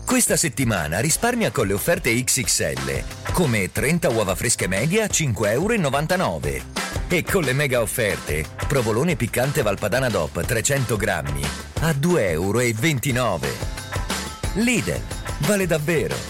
Questa settimana risparmia con le offerte XXL, come 30 uova fresche medie a 5,99 €. E con le mega offerte, provolone piccante Valpadana DOP 300 grammi a 2,29 €. Lidl, vale davvero.